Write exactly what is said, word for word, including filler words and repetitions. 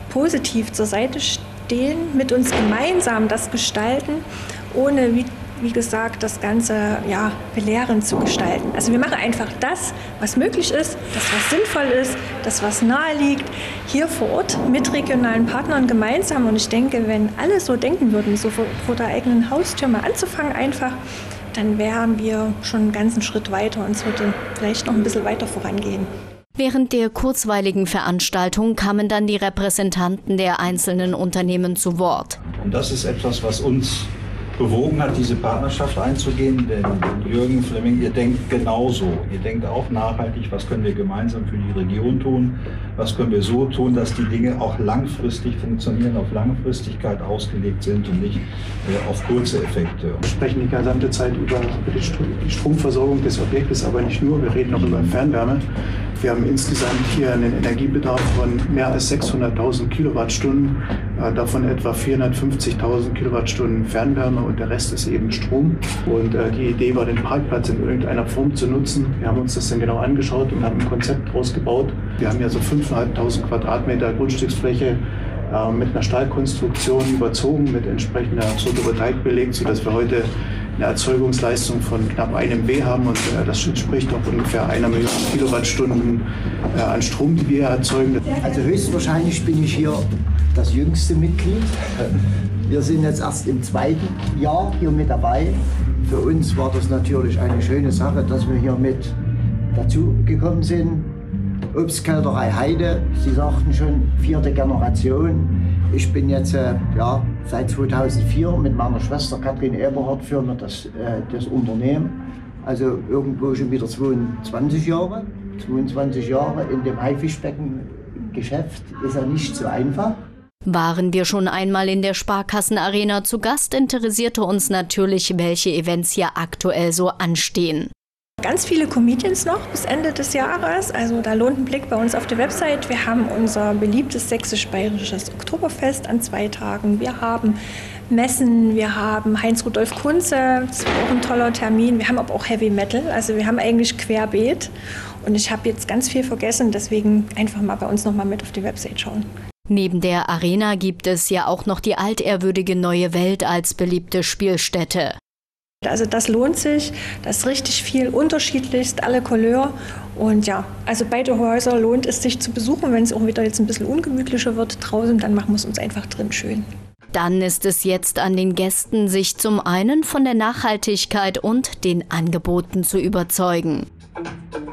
positiv zur Seite stehen, mit uns gemeinsam das gestalten, ohne, wie, wie gesagt, das Ganze ja, belehrend zu gestalten. Also wir machen einfach das, was möglich ist, das, was sinnvoll ist, das, was nahe liegt, hier vor Ort mit regionalen Partnern gemeinsam. Und ich denke, wenn alle so denken würden, so vor, vor der eigenen Haustür mal anzufangen einfach, dann wären wir schon einen ganzen Schritt weiter und es würde vielleicht noch ein bisschen weiter vorangehen. Während der kurzweiligen Veranstaltung kamen dann die Repräsentanten der einzelnen Unternehmen zu Wort. Und das ist etwas, was uns bewogen hat, diese Partnerschaft einzugehen. Denn Jürgen Flemming, ihr denkt genauso. Ihr denkt auch nachhaltig, was können wir gemeinsam für die Region tun, was können wir so tun, dass die Dinge auch langfristig funktionieren, auf Langfristigkeit ausgelegt sind und nicht äh, auf kurze Effekte. Wir sprechen die gesamte Zeit über die Stromversorgung des Objektes, aber nicht nur, wir reden auch über Fernwärme. Wir haben insgesamt hier einen Energiebedarf von mehr als sechshunderttausend Kilowattstunden, äh, davon etwa vierhundertfünfzigtausend Kilowattstunden Fernwärme und der Rest ist eben Strom. Und äh, die Idee war, den Parkplatz in irgendeiner Form zu nutzen. Wir haben uns das dann genau angeschaut und haben ein Konzept daraus gebaut. Wir haben ja so fünftausendfünfhundert Quadratmeter Grundstücksfläche äh, mit einer Stahlkonstruktion überzogen, mit entsprechender Photovoltaik belegt, sodass wir heute eine Erzeugungsleistung von knapp einem W haben und äh, das entspricht auch ungefähr einer Million Kilowattstunden äh, an Strom, die wir erzeugen. Also höchstwahrscheinlich bin ich hier das jüngste Mitglied. Wir sind jetzt erst im zweiten Jahr hier mit dabei. Für uns war das natürlich eine schöne Sache, dass wir hier mit dazu gekommen sind. Obstkälterei Heide, Sie sagten schon, vierte Generation. Ich bin jetzt äh, ja, seit zweitausendvier mit meiner Schwester Kathrin Eberhardt führen wir das, äh, das Unternehmen. Also irgendwo schon wieder zweiundzwanzig Jahre. zweiundzwanzig Jahre in dem Haifischbecken-Geschäft ist ja nicht so einfach. Waren wir schon einmal in der Sparkassenarena zu Gast, interessierte uns natürlich, welche Events hier aktuell so anstehen. Ganz viele Comedians noch bis Ende des Jahres, also da lohnt ein Blick bei uns auf der Website. Wir haben unser beliebtes sächsisch-bayerisches Oktoberfest an zwei Tagen. Wir haben Messen, wir haben Heinz-Rudolf Kunze, das ist auch ein toller Termin. Wir haben aber auch Heavy Metal, also wir haben eigentlich querbeet. Und ich habe jetzt ganz viel vergessen, deswegen einfach mal bei uns noch mal mit auf die Website schauen. Neben der Arena gibt es ja auch noch die altehrwürdige Neue Welt als beliebte Spielstätte. Also das lohnt sich, das ist richtig viel, unterschiedlichst, alle Couleur. Und ja, also beide Häuser lohnt es sich zu besuchen. Wenn es auch wieder jetzt ein bisschen ungemütlicher wird draußen, dann machen wir es uns einfach drin schön. Dann ist es jetzt an den Gästen, sich zum einen von der Nachhaltigkeit und den Angeboten zu überzeugen.